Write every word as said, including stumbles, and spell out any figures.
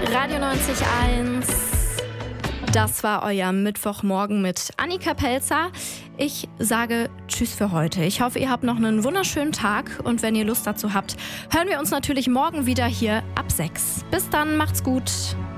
Radio neunzig Komma eins. Das war euer Mittwochmorgen mit Annika Pelzer. Ich sage Tschüss für heute. Ich hoffe, ihr habt noch einen wunderschönen Tag. Und wenn ihr Lust dazu habt, hören wir uns natürlich morgen wieder hier ab sechs. Bis dann, macht's gut.